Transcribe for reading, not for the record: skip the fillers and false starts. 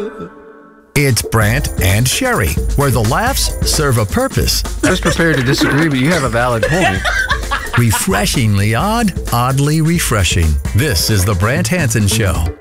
It's Brant and Sherry, where the laughs serve a purpose. I was prepared to disagree, but you have a valid point. Refreshingly odd, oddly refreshing. This is the Brant Hansen Show.